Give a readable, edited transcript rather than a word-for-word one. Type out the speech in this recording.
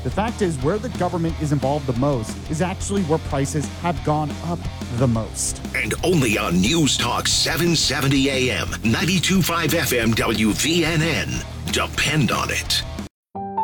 The fact is, where the government is involved the most is actually where prices have gone up the most. And only on News Talk 770 AM, 92.5 FM WVNN. Depend on it.